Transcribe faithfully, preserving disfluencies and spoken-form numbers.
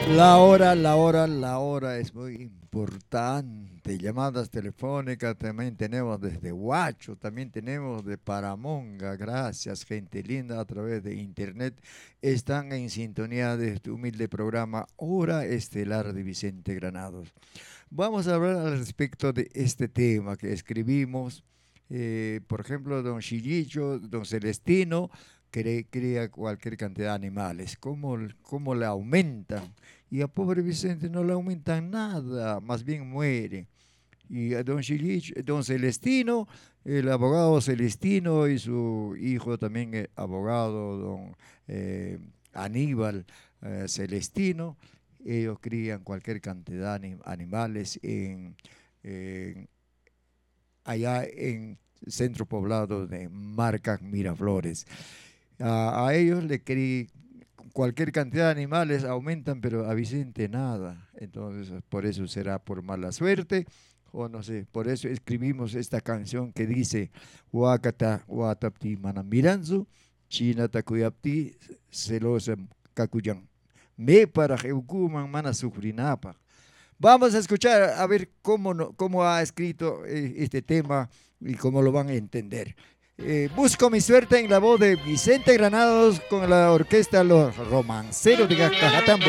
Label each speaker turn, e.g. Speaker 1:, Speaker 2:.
Speaker 1: La hora, la hora, la hora es muy importante. Llamadas telefónicas también tenemos desde Huacho, también tenemos de Paramonga. Gracias, gente linda, a través de internet. Están en sintonía de este humilde programa Hora Estelar de Vicente Granados. Vamos a hablar al respecto de este tema que escribimos. Eh, por ejemplo, don Chillicho, don Celestino, cre- cría cualquier cantidad de animales. ¿Cómo, cómo le aumentan? Y a pobre Vicente no le aumentan nada, más bien muere. Y a don Chilich, don Celestino, el abogado Celestino y su hijo también, eh, abogado, don eh, Aníbal eh, Celestino, ellos crían cualquier cantidad de animales en, en- allá en centro poblado de Marcas Miraflores. A, a ellos le crí cualquier cantidad de animales aumentan, pero a Vicente nada. Entonces, por eso será por mala suerte, o no sé, por eso escribimos esta canción que dice, Huacata, Huatapti Manamiranzu, China Takuyapti, Celosa Kakuyan. Me para Jeukuman Mana Sufrinapa. Vamos a escuchar a ver cómo, no- cómo ha escrito eh, este tema y cómo lo van a entender. Eh, busco mi suerte en la voz de Vicente Granados con la orquesta Los Romanceros de Cajatambo.